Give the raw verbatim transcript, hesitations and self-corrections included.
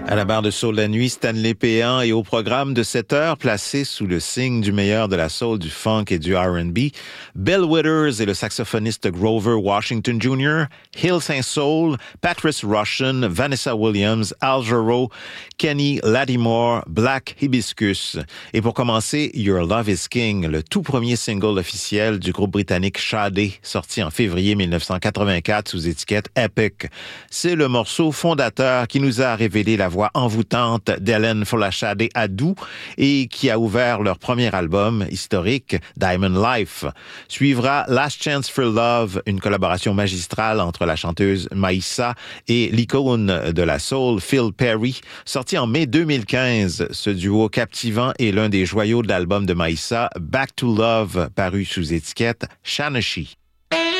À la barre de soul la nuit, Stanley Péan et au programme de cette heure, placé sous le signe du meilleur de la soul, du funk et du R and B, Bill Withers et le saxophoniste Grover Washington junior, Hills and Soul, Patrice Rushen, Vanessa Williams, Al Jarreau, Kenny Lattimore, Black Hibiscus. Et pour commencer, Your Love is King, le tout premier single officiel du groupe britannique Sade, sorti en février dix-neuf cent quatre-vingt-quatre sous étiquette Epic. C'est le morceau fondateur qui nous a révélé la voix envoûtante d'Helen Folashade Adou et qui a ouvert leur premier album historique, Diamond Life. Suivra Last Chance for Love, une collaboration magistrale entre la chanteuse Maïssa et l'icône de la soul, Phil Perry, sorti en mai deux mille quinze. Ce duo captivant est l'un des joyaux de l'album de Maïssa, Back to Love, paru sous étiquette Shanashi.